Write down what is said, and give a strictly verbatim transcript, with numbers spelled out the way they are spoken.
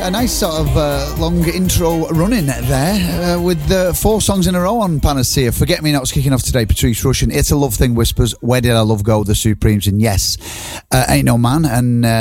a nice sort of uh, long intro running there uh, with uh, four songs in a row on Panacea. Forget Me Not's kicking off today. Patrice Rushen, It's a Love Thing, Whispers, Where Did Our Love Go, The Supremes, and yes, uh, Ain't No Man. And uh,